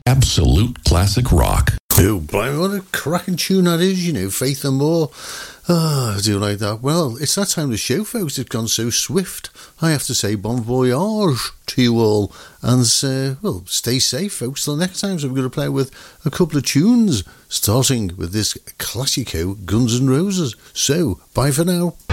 Absolute classic rock. Oh, blimey, what a cracking tune that is, you know, Faith No More. Ah, I do like that. Well, it's that time of the show, folks. It's gone so swift. I have to say bon voyage to you all. And, well, stay safe, folks, till next time. So we're going to play with a couple of tunes, starting with this classico, Guns N' Roses. So, bye for now.